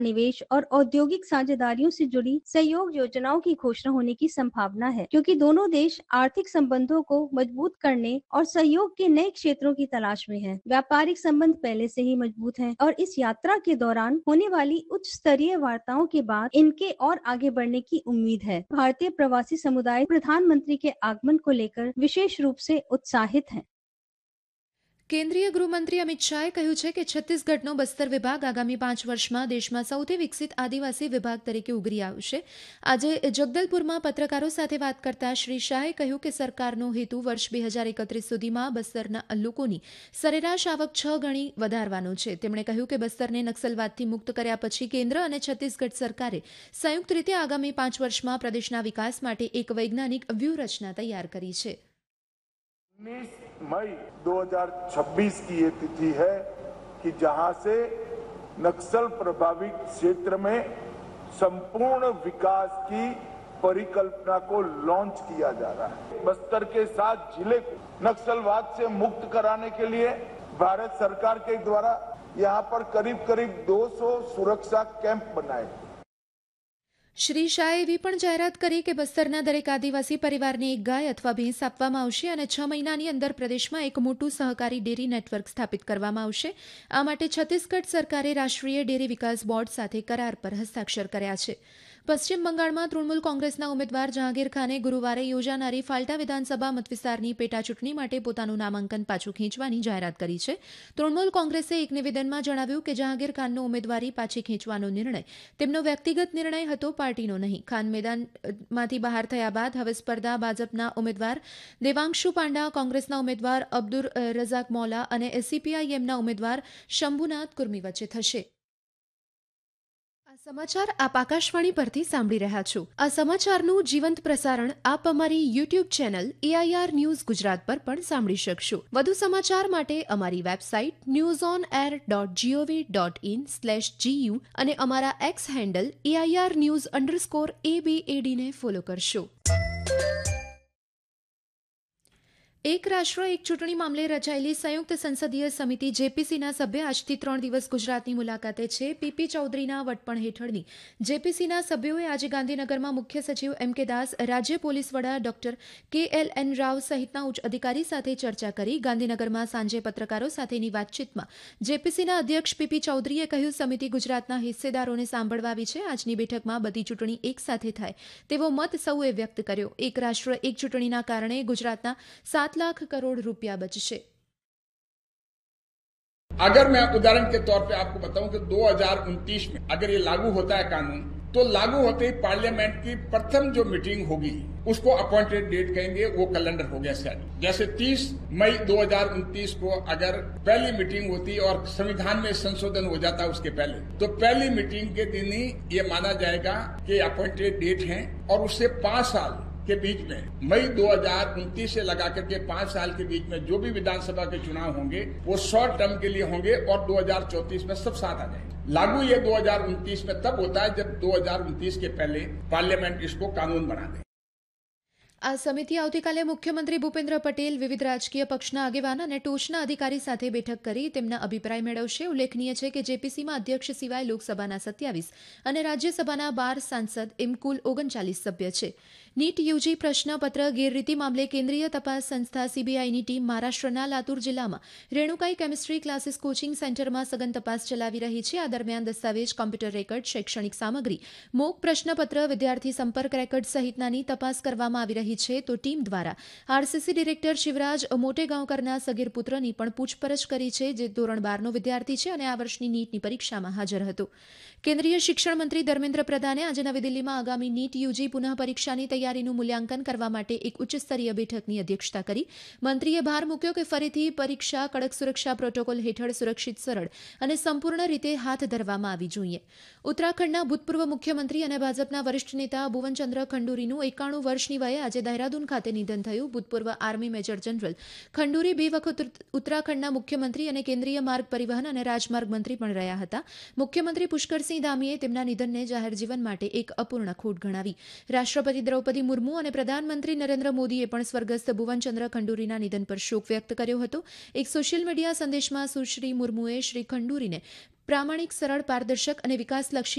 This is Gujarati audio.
निवेश और औद्योगिक साझेदारियों से जुड़ी सहयोग योजनाओं की घोषणा होने की संभावना है, क्योंकि दोनों देश आर्थिक संबंधों को मजबूत करने और सहयोग के नए क्षेत्रों की तलाश में हैं। व्यापारिक संबंध पहले से ही मजबूत हैं और इस यात्रा के दौरान होने वाली उच्च स्तरीय वार्ताओं के बाद इनके और आगे बढ़ने की उम्मीद है। भारतीय प्रवासी समुदाय प्रधानमंत्री के आगमन को लेकर विशेष रूप से उत्साहित है। કેન્દ્રીય ગૃહમંત્રી અમિત શાહે કહ્યું છે કે છત્તીસગઢનો બસ્તર વિભાગ આગામી 5 વર્ષમાં દેશમાં સૌથી વિકસિત આદિવાસી વિભાગ તરીકે ઉભરી આવશે. આજે જગદલપુરમાં પત્રકારો સાથે વાત કરતા શ્રી શાહે કહ્યું કે સરકારનો હેતુ વર્ષ 2031 સુધીમાં બસ્તરના લોકોની સરેરાશ આવક 6 ગણી વધારવાનો છે. તેમણે કહ્યું કે બસ્તરને નક્સલવાદથી મુક્ત કર્યા પછી કેન્દ્ર અને છત્તીસગઢ સરકારે સંયુક્ત રીતે આગામી 5 વર્ષમાં પ્રદેશના વિકાસ માટે એક વૈજ્ઞાનિક વ્યૂહરચના તૈયાર કરી છે. 19 मई 2026 की ये तिथि है कि जहां से नक्सल प्रभावित क्षेत्र में संपूर्ण विकास की परिकल्पना को लॉन्च किया जा रहा है. बस्तर के 7 जिले को नक्सलवाद से मुक्त कराने के लिए भारत सरकार के द्वारा यहां पर करीब करीब 200 सुरक्षा कैंप बनाए. શ્રી શાહે એવી પણ જાહેરાત કરી કે બસ્તરના દરેક આદિવાસી પરિવારને એક ગાય અથવા ભેંસ આપવામાં આવશે અને 6 મહિનાની અંદર પ્રદેશમાં એક મોટું સહકારી ડેરી નેટવર્ક સ્થાપિત કરવામાં આવશે. આ માટે છત્તીસગઢ સરકારે રાષ્ટ્રીય ડેરી વિકાસ બોર્ડ સાથે કરાર પર હસ્તાક્ષર કર્યા છે. પશ્ચિમ બંગાળમાં તૃણમૂલ કોંગ્રેસના ઉમેદવાર જહાંગીર ખાને ગુરુવારે યોજાનારી ફાલ્ટા વિધાનસભા મતવિસ્તારની પેટાચૂંટણી માટે પોતાનું નામાંકન પાછું ખેંચવાની જાહેરાત કરી છે. તૃણમૂલ કોંગ્રેસે એક નિવેદનમાં જણાવ્યું કે જહાંગીર ખાનનો ઉમેદવારી પાછી ખેંચવાનો નિર્ણય તેમનો વ્યક્તિગત નિર્ણય હતો, પાર્ટીનો નહીં. ખાન મેદાનમાંથી બહાર થયા બાદ હવે સ્પર્ધા ભાજપના ઉમેદવાર દેવાંશુ પાંડા, કોંગ્રેસના ઉમેદવાર અબ્દુર રઝાક મૌલા અને સીપીઆઈએમના ઉમેદવાર શંભુનાથ કુર્મી વચ્ચે થશે. સમાચાર આપ આકાશવાણી પરથી સાંભળી રહ્યા છો. આ સમાચારનું જીવંત પ્રસારણ આપ અમારી YouTube channel AIR news Gujarat પર પણ સાંભળી શકશો. વધુ સમાચાર માટે અમારી વેબસાઇટ newsonair.gov.in/gu અને અમારા એક્સ હેન્ડલ AIR_news_ABAD ને ફોલો કરશો. એક રાષ્ટ્ર એક ચૂંટણી મામલે રચાયેલી સંયુક્ત સંસદીય સમિતિ જેપીસીના સભ્ય આજથી 3 દિવસ ગુજરાતની મુલાકાતે છે. પીપી ચૌધરીના વડપણ હેઠળની જેપીસીના સભ્યોએ આજે ગાંધીનગરમાં મુખ્ય સચિવ MK દાસ, રાજ્ય પોલીસ વડા ડોક્ટર KLN રાવ સહિતના ઉચ્ચ અધિકારી સાથે ચર્ચા કરી. ગાંધીનગરમાં સાંજે પત્રકારો સાથેની વાતચીતમાં જેપીસીના અધ્યક્ષ પીપી ચૌધરીએ કહ્યું, સમિતિ ગુજરાતના હિસ્સેદારોને સાંભળવા આવી છે. આજની બેઠકમાં બધી ચૂંટણી એક સાથે થાય તેવો મત સૌએ વ્યક્ત કર્યો. એક રાષ્ટ્ર એક ચૂંટણીના કારણે ગુજરાતના 7 लाख करोड़ रुपया बचશે. अगर मैं उदाहरण के तौर पे आपको बताऊं कि 2029 में अगर ये लागू होता है कानून, तो लागू होते ही पार्लियामेंट की प्रथम जो मीटिंग होगी उसको अपॉइंटेड डेट कहेंगे, वो कैलेंडर हो गया सेट. जैसे 30 मई 2029 को अगर पहली मीटिंग होती और संविधान में संशोधन हो जाता उसके पहले, तो पहली मीटिंग के दिन ही ये माना जाएगा कि अपॉइंटेड डेट है और उससे 5 साल के बीच में मई 2029 से लगा करके 5 साल के बीच में जो भी विधानसभा के चुनाव होंगे वो शॉर्ट टर्म के लिए होंगे और 2034 में सब साथ आ जाएंगे. लागू ये 2029 में तब होता है जब 2029 के पहले पार्लियामेंट इसको कानून बना दे. આ સમિતિ આવતીકાલે મુખ્યમંત્રી ભૂપેન્દ્ર પટેલ, વિવિધ રાજકીય પક્ષના આગેવાન અને ટોચના અધિકારી સાથે બેઠક કરી તેમના અભિપ્રાય મેળવશે. ઉલ્લેખનીય છે કે જેપીસીમાં અધ્યક્ષ સિવાય લોકસભાના 27 અને રાજ્યસભાના 12 સાંસદ એમ કુલ 39 સભ્ય છે. નીટ યુજી પ્રશ્નપત્ર ગેરરીતિ મામલે કેન્દ્રીય તપાસ સંસ્થા સીબીઆઈની ટીમ મહારાષ્ટ્રના લાતુર જિલ્લામાં રેણુકાઈ કેમિસ્ટ્રી ક્લાસીસ કોચિંગ સેન્ટરમાં સઘન તપાસ ચલાવી રહી છે. આ દરમિયાન દસ્તાવેજ, કોમ્પ્યુટર રેકર્ડ, શૈક્ષણિક સામગ્રી, મોક પ્રશ્નપત્ર, વિદ્યાર્થી સંપર્ક રેકર્ડ સહિતનાની તપાસ કરવામાં આવી રહી છે. તો ટીમ દ્વારા આરસીસી ડિરેક્ટર શિવરાજ મોટેગાંવકરના સગીર પુત્રની પણ પૂછપરછ કરી છે, જે ધોરણ 12નો વિદ્યાર્થી છે અને આ વર્ષની નીટની પરીક્ષામાં હાજર હતો. કેન્દ્રીય શિક્ષણ મંત્રી ધર્મેન્દ્ર પ્રધાને આજે નવી દિલ્હીમાં આગામી નીટ યુજી પુનઃ પરીક્ષાની તૈયારીનું મૂલ્યાંકન કરવા માટે એક ઉચ્ચસ્તરીય બેઠકની અધ્યક્ષતા કરી. મંત્રીએ ભાર મૂક્યો કે ફરીથી પરીક્ષા કડક સુરક્ષા પ્રોટોકોલ હેઠળ સુરક્ષિત, સરળ અને સંપૂર્ણ રીતે હાથ ધરવામાં આવી જોઈએ. ઉત્તરાખંડના ભૂતપૂર્વ મુખ્યમંત્રી અને ભાજપના વરિષ્ઠ નેતા ભુવનચંદ્ર ખંડુરીનું 91 વર્ષની વયે આજે દહેરાદૂન ખાતે નિધન થયું. ભૂતપૂર્વ આર્મી મેજર જનરલ ખંડુરી 2 વખત ઉત્તરાખંડના મુખ્યમંત્રી અને કેન્દ્રીય માર્ગ પરિવહન અને રાજમાર્ગ મંત્રી પણ રહ્યા હતા. મુખ્યમંત્રી પુષ્કરસિંહ ધામીએ તેમના નિધનને જાહેર જીવન માટે એક અપૂર્ણ ખોટ ગણાવી. રાષ્ટ્રપતિ દ્રૌપદી મુર્મુ અને પ્રધાનમંત્રી નરેન્દ્ર મોદીએ પણ સ્વર્ગસ્થ ભુવનચંદ્ર ખંડુરીના નિધન પર શોક વ્યક્ત કર્યો હતો. એક સોશિયલ મીડિયા સંદેશમાં સુશ્રી મુર્મુએ શ્રી ખંડુરીને પ્રામાણિક, સરળ, પારદર્શક અને વિકાસલક્ષી